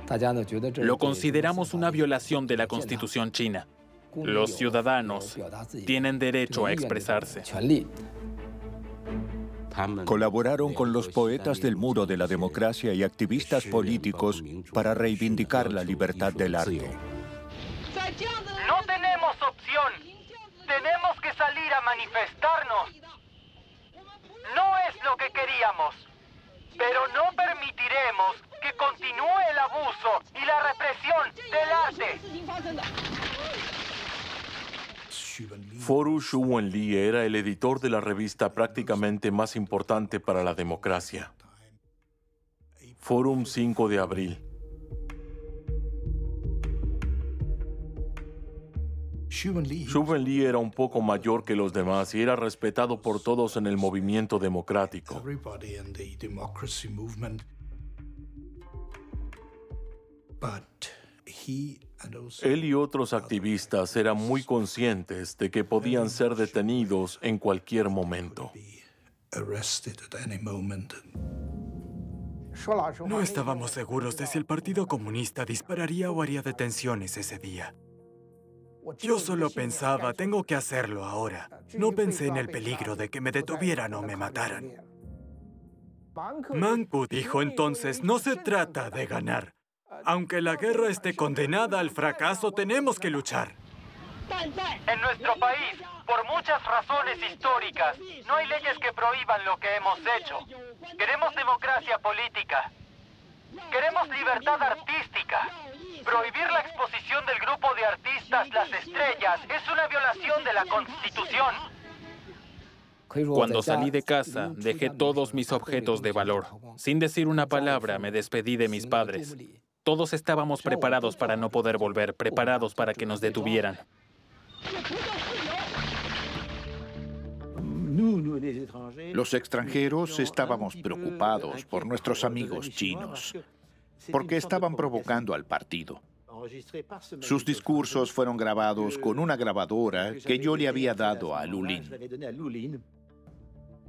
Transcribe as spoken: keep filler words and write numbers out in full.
Lo consideramos una violación de la Constitución china. Los ciudadanos tienen derecho a expresarse. Colaboraron con los poetas del Muro de la Democracia y activistas políticos para reivindicar la libertad del arte. No tenemos opción. Tenemos que salir a manifestarnos. No es lo que queríamos, pero no permitiremos que continúe el abuso y la represión del arte. Foru Xu Wenli era el editor de la revista prácticamente más importante para la democracia. Forum cinco de abril. Xu Wenli era un poco mayor que los demás y era respetado por todos en el movimiento democrático. Él y otros activistas eran muy conscientes de que podían ser detenidos en cualquier momento. No estábamos seguros de si el Partido Comunista dispararía o haría detenciones ese día. Yo solo pensaba, tengo que hacerlo ahora. No pensé en el peligro de que me detuvieran o me mataran. Man Pu dijo entonces, no se trata de ganar. Aunque la guerra esté condenada al fracaso, tenemos que luchar. En nuestro país, por muchas razones históricas, no hay leyes que prohíban lo que hemos hecho. Queremos democracia política. Queremos libertad artística. Prohibir la exposición del grupo de artistas Las Estrellas es una violación de la Constitución. Cuando salí de casa, dejé todos mis objetos de valor. Sin decir una palabra, me despedí de mis padres. Todos estábamos preparados para no poder volver, preparados para que nos detuvieran. Los extranjeros estábamos preocupados por nuestros amigos chinos, porque estaban provocando al partido. Sus discursos fueron grabados con una grabadora que yo le había dado a Lu Lin.